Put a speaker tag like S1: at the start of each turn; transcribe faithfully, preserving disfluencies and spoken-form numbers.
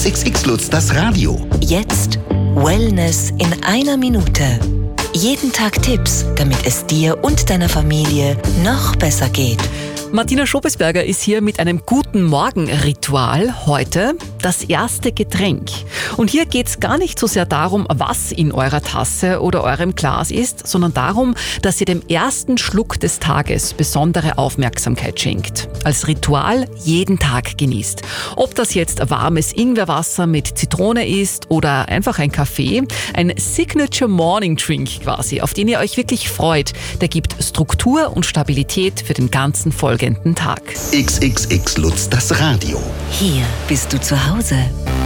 S1: X X Lutz, das Radio.
S2: Jetzt Wellness in einer Minute. Jeden Tag Tipps, damit es dir und deiner Familie noch besser geht.
S3: Martina Schobesberger ist hier mit einem guten Morgen-Ritual. Heute das erste Getränk. Und hier geht es gar nicht so sehr darum, was in eurer Tasse oder eurem Glas ist, sondern darum, dass ihr dem ersten Schluck des Tages besondere Aufmerksamkeit schenkt. Als Ritual jeden Tag genießt. Ob das jetzt warmes Ingwerwasser mit Zitrone ist oder einfach ein Kaffee, ein Signature Morning Drink quasi, auf den ihr euch wirklich freut. Der gibt Struktur und Stabilität für den ganzen folgenden Tag.
S1: X X X Lutz, das Radio.
S2: Hier bist du zu Hause.